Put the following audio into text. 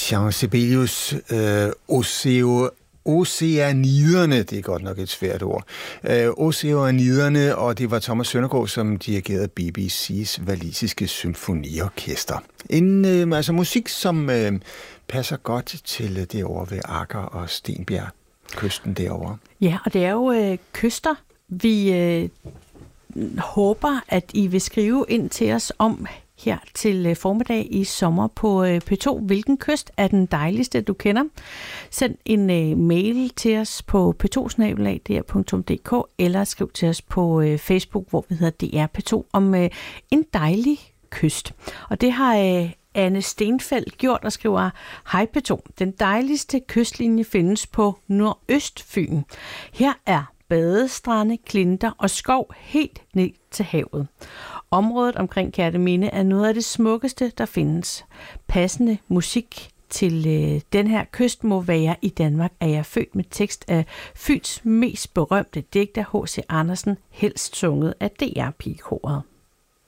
Jean Sibelius, Oceaniderne, det er godt nok et svært ord. Oceaniderne, og det var Thomas Søndergaard, som dirigerede BBC's walisiske symfoniorkester. Altså musik, som passer godt til derovre ved Aker og Stenbjerg, kysten derovre. Ja, og det er jo kyster, vi håber, at I vil skrive ind til os om her til formiddag i sommer på P2. Hvilken kyst er den dejligste, du kender? Send en mail til os på p2@dr.dk eller skriv til os på Facebook, hvor vi hedder DR P2, om en dejlig kyst. Og det har Anne Stenfeldt gjort og skriver: Hej P2, den dejligste kystlinje findes på Nordøstfyn. Her er badestrande, klinter og skov helt ned til havet. Området omkring Kerteminde er noget af det smukkeste, der findes. Passende musik til den her kyst må være I Danmark, er jeg født, med tekst af Fyns mest berømte digter H.C. Andersen, helst sunget af DR Pigekoret.